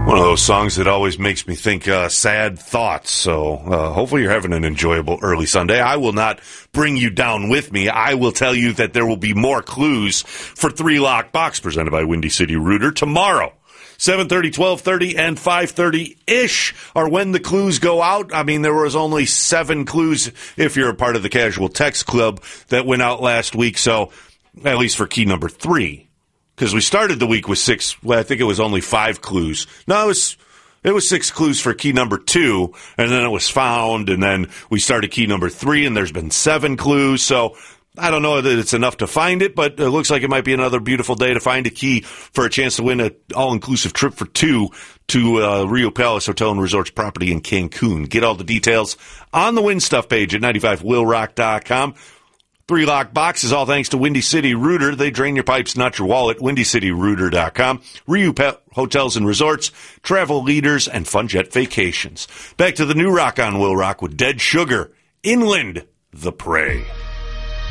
One of those songs that always makes me think sad thoughts. So hopefully you're having an enjoyable early Sunday. I will not bring you down with me. I will tell you that there will be more clues for 3 Lock Box presented by Windy City Rooter tomorrow. 7:30, 12:30, and 5:30-ish are when the clues go out. I mean, there was only 7 clues if you're a part of the Casual Text Club that went out last week. So at least for key number 3. Because we started the week with 6, well, I think it was only 5 clues. No, it was 6 clues for key number 2, and then it was found, and then we started key number 3, and there's been 7 clues. So I don't know that it's enough to find it, but it looks like it might be another beautiful day to find a key for a chance to win an all-inclusive trip for 2 to Rio Palace Hotel and Resorts property in Cancun. Get all the details on the Win Stuff page at 95willrock.com. 3 Lock Box is all thanks to Windy City Rooter. They drain your pipes, not your wallet. WindyCityRooter.com. Rio Hotels and Resorts, travel leaders, and fun jet vacations. Back to the new rock on Will Rock with Dead Sugar. Inland, The Prey.